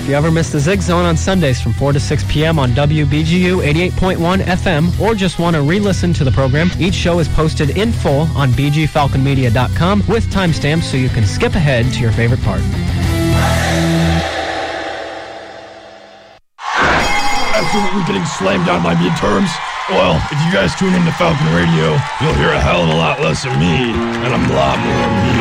If you ever miss the Zig Zone on Sundays from 4 to 6 p.m. on WBGU 88.1 FM or just want to re-listen to the program, each show is posted in full on bgfalconmedia.com with timestamps so you can skip ahead to your favorite part. Absolutely getting slammed out of my midterms. Well, if you guys tune into Falcon Radio, you'll hear a hell of a lot less of me and a lot more of me.